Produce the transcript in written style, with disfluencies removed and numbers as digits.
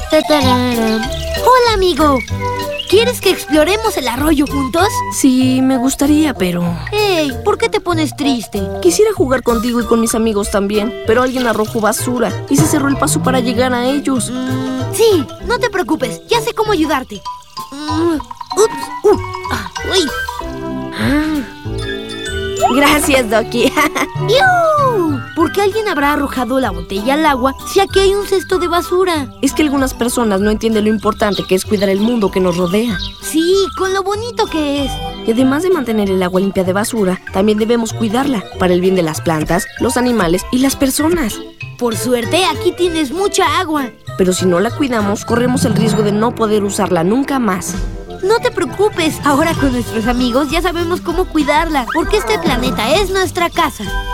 Tatarara. Hola, amigo. ¿Quieres que exploremos el arroyo juntos? Sí, me gustaría, pero... Hey, ¿por qué te pones triste? Quisiera jugar contigo y con mis amigos también, pero alguien arrojó basura y se cerró el paso para llegar a ellos. Sí, no te preocupes, ya sé cómo ayudarte. Ups, uy. Gracias, Doki. ¡Iu! ¿Por qué alguien habrá arrojado la botella al agua si aquí hay un cesto de basura? Es que algunas personas no entienden lo importante que es cuidar el mundo que nos rodea. Sí, con lo bonito que es. Y además de mantener el agua limpia de basura, también debemos cuidarla para el bien de las plantas, los animales y las personas. Por suerte, aquí tienes mucha agua. Pero si no la cuidamos, corremos el riesgo de no poder usarla nunca más. No te preocupes, ahora con nuestros amigos ya sabemos cómo cuidarla, porque este planeta es nuestra casa.